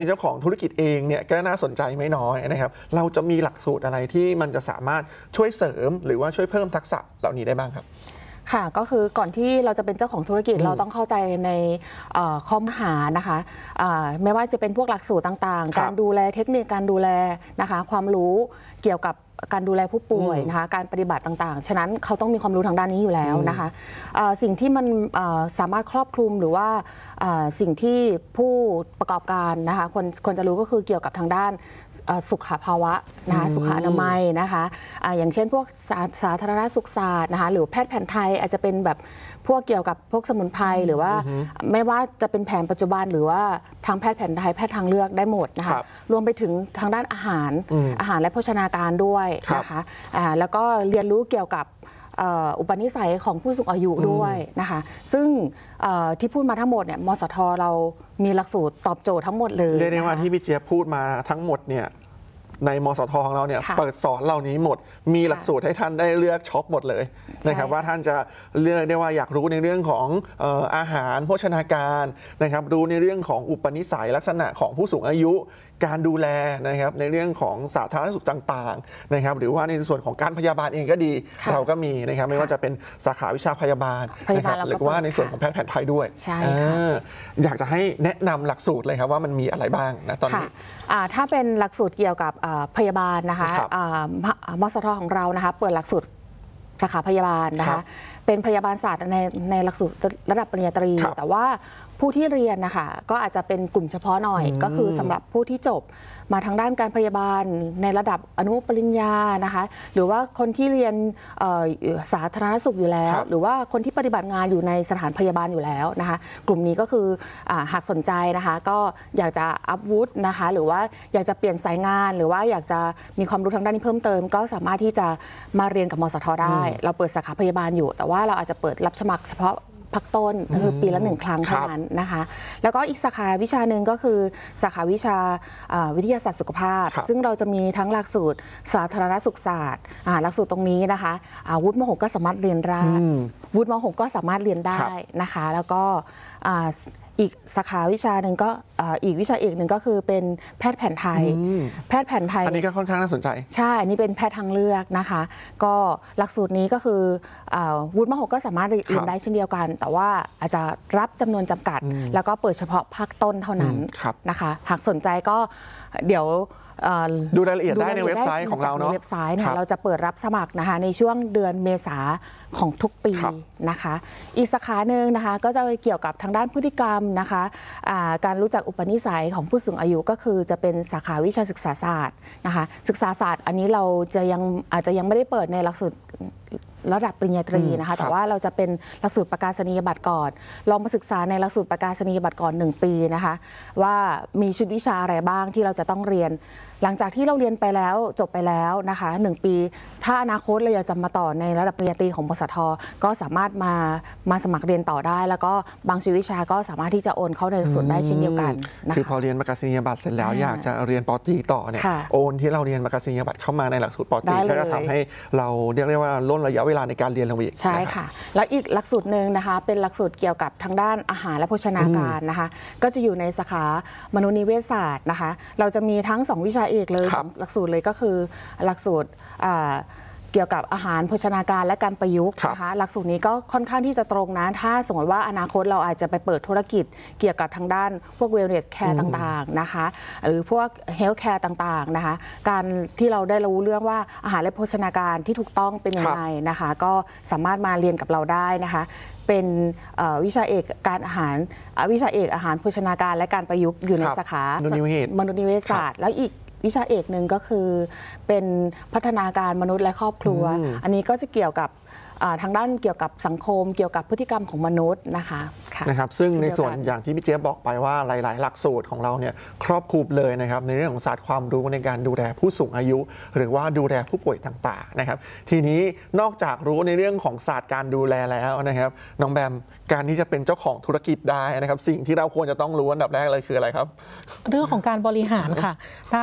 เจ้าของธุรกิจเองเนี่ยก็น่าสนใจไม่น้อยนะครับเราจะมีหลักสูตรอะไรที่มันจะสามารถช่วยเสริมหรือว่าช่วยเพิ่มทักษะเหล่านี้ได้บ้างครับค่ะก็คือก่อนที่เราจะเป็นเจ้าของธุรกิจเราต้องเข้าใจในข้อมูลหานะคะไม่ว่าจะเป็นพวกหลักสูตรต่างๆการดูแลเทคนิคการดูแลนะคะความรู้เกี่ยวกับการดูแลผู้ป่วยนะคะการปฏิบัติต่างๆฉะนั้นเขาต้องมีความรู้ทางด้านนี้อยู่แล้วนะคะสิ่งที่มันสามารถครอบคลุมหรือว่าสิ่งที่ผู้ประกอบการนะคะควรจะรู้ก็คือเกี่ยวกับทางด้านสุขภาวะนะคะสุขอนามัยนะคะอย่างเช่นพวกสาธารณสุขศาสตร์นะคะหรือแพทย์แผนไทยอาจจะเป็นแบบพวกเกี่ยวกับพวกสมุนไพรหรือว่าไม่ว่าจะเป็นแผนปัจจุบันหรือว่าทางแพทย์แผนไทยแพทย์ทางเลือกได้หมดนะคะรวมไปถึงทางด้านอาหารและโภชนาการด้วยนะคะแล้วก็เรียนรู้เกี่ยวกับอุปนิสัยของผู้สูงอายุด้วยนะคะซึ่งที่พูดมาทั้งหมดเนี่ยมสทเรามีหลักสูตรตอบโจทย์ทั้งหมดเลยเรียกได้ว่าที่พี่เจี๊ยบพูดมาทั้งหมดเนี่ยในมสทของเราเนี่ยเปิดสอนเหล่านี้หมดมีหลักสูตรให้ท่านได้เลือกช็อปหมดเลยนะครับว่าท่านจะเลือกได้ว่าอยากรู้ในเรื่องของอาหารโภชนาการนะครับรู้ในเรื่องของอุปนิสัยลักษณะของผู้สูงอายุการดูแลนะครับในเรื่องของสาธารณสุขต่างๆนะครับหรือว่าในส่วนของการพยาบาลเองก็ดีเราก็มีนะครับไม่ว่าจะเป็นสาขาวิชาพยาบาลนะครับหรือว่าในส่วนของแพทย์แผนไทยด้วยอยากจะให้แนะนำหลักสูตรเลยครับว่ามันมีอะไรบ้างนะตอนนี้ถ้าเป็นหลักสูตรเกี่ยวกับพยาบาลนะคะมสทของเรานะคะเปิดหลักสูตรสาขาพยาบาลนะคะเป็นพยาบาลศาสตร์ในหลักสูตรระดับปริญญาตรีแต่ว่าผู้ที่เรียนนะคะก็อาจจะเป็นกลุ่มเฉพาะหน่อยก็คือสำหรับผู้ที่จบมาทางด้านการพยาบาลในระดับอนุปริญญานะคะหรือว่าคนที่เรียนสาธารณสุขอยู่แล้วหรือว่าคนที่ปฏิบัติงานอยู่ในสถานพยาบาลอยู่แล้วนะคะกลุ่มนี้ก็คือหากสนใจนะคะก็อยากจะอัพวุฒินะคะหรือว่าอยากจะเปลี่ยนสายงานหรือว่าอยากจะมีความรู้ทางด้านนี้เพิ่มเติมก็สามารถที่จะมาเรียนกับมสทได้เราเปิดสาขาพยาบาลอยู่แต่ว่าเราอาจจะเปิดรับสมัครเฉพาะพักต้นคือปีละ1 ครั้งเท่านั้นนะคะแล้วก็อีกสาขาวิชาหนึ่งก็คือสาขาวิชาวิทยาศาสตร์สุขภาพซึ่งเราจะมีทั้งหลักสูตรสาธารณสุขศาสตร์หลักสูตรตรงนี้นะคะวุฒิม.6ก็สามารถเรียนได้วุฒิม.6ก็สามารถเรียนได้นะคะแล้วก็อีกสาขาวิชาหนึ่งก็อีกวิชาเอกหนึ่งก็คือเป็นแพทย์แผนไทยแพทย์แผนไทยอันนี้ก็ค่อนข้างน่าสนใจใช่อันนี้เป็นแพทย์ทางเลือกนะคะก็หลักสูตรนี้ก็คือวุฒิม.6ก็สามารถเรียนได้เช่นเดียวกันแต่ว่าอาจจะรับจำนวนจำกัดแล้วก็เปิดเฉพาะภาคต้นเท่านั้นนะคะหากสนใจก็เดี๋ยวดูรายละเอียดได้ในเว็บไซต์ของเราเนาะเว็บไซต์เนี่ยเราจะเปิดรับสมัครนะคะในช่วงเดือนเมษาของทุกปีนะคะอีกสาขาหนึ่งนะคะก็จะเกี่ยวกับทางด้านพฤติกรรมนะคะการรู้จักอุปนิสัยของผู้สูงอายุก็คือจะเป็นสาขาวิชาศึกษาศาสตร์นะคะศึกษาศาสตร์อันนี้เราจะอาจจะยังไม่ได้เปิดในหลักสูตรระดับปริญญาตรีนะคะแต่ว่าเราจะเป็นหลักสูตรประกาศนียบัตรก่อนลองมาศึกษาในหลักสูตรประกาศนียบัตรก่อน1 ปีนะคะว่ามีชุดวิชาอะไรบ้างที่เราจะต้องเรียนหลังจากที่เราเรียนไปแล้วจบไปแล้วนะคะ1 ปีถ้าอนาคตเราอยากจะมาต่อในระดับปริญญาตรีของมสทก็สามารถมาสมัครเรียนต่อได้แล้วก็บางชุดวิชาก็สามารถที่จะโอนเข้าในส่วนได้เช่นเดียวกันคือพอเรียนประกาศนียบัตรเสร็จแล้วอยากจะเรียนป.ตรีต่อเนี่ยโอนที่เราเรียนประกาศนียบัตรเข้ามาในหลักสูตรป.ตรีก็จะทำให้เราเรียกได้ว่าล่นระยะเวลาในการเรียนลงอีกใช่ค่ะแล้วอีกหลักสูตรหนึ่งนะคะเป็นหลักสูตรเกี่ยวกับทางด้านอาหารและโภชนาการนะคะก็จะอยู่ในสาขามนุษยนิเวศศาสตร์นะคะเราจะมีทั้ง2 วิชาเอกเลย2 หลักสูตรเลยก็คือหลักสูตรเกี่ยวกับอาหารโภชนาการและการประยุกต์นะคะหลักสูตรนี้ก็ค่อนข้างที่จะตรงนะถ้าสมมติว่าอนาคตเราอาจจะไปเปิดธุรกิจเกี่ยวกับทางด้านพวก wellness care ต่างๆนะคะหรือพวก health care ต่างๆนะคะการที่เราได้รู้เรื่องว่าอาหารและโภชนาการที่ถูกต้องเป็นยังไงนะคะก็สามารถมาเรียนกับเราได้นะคะเป็นวิชาเอกการอาหารวิชาเอกอาหารโภชนาการและการประยุกต์อยู่ในสาขามนุษยนิเวศศาสตร์แล้วอีกวิชาเอกหนึ่งก็คือเป็นพัฒนาการมนุษย์และครอบครัวอันนี้ก็จะเกี่ยวกับทางด้านเกี่ยวกับสังคมเกี่ยวกับพฤติกรรมของมนุษย์นะคะนะครับซึ่งในส่วนอย่างที่พี่เจี๊ยบบอกไปว่าหลายๆหลักสูตรของเราเนี่ยครอบคลุมเลยนะครับในเรื่องของศาสตร์ความรู้ในการดูแลผู้สูงอายุหรือว่าดูแลผู้ป่วยต่างๆนะครับทีนี้นอกจากรู้ในเรื่องของศาสตร์การดูแลแล้วนะครับน้องแบมการที่จะเป็นเจ้าของธุรกิจได้นะครับสิ่งที่เราควรจะต้องรู้อันดับแรกเลยคืออะไรครับเรื่องของการบริหารค่ะได้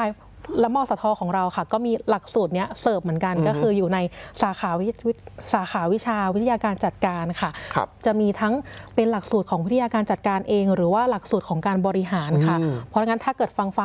และมสทของเราค่ะก็มีหลักสูตรเนี้ยเสิร์ฟเหมือนกันก็คืออยู่ในสาขาวิชาวิทยาการจัดการค่ะจะมีทั้งเป็นหลักสูตรของวิทยาการจัดการเองหรือว่าหลักสูตรของการบริหารค่ะเพราะงั้นถ้าเกิดฟัง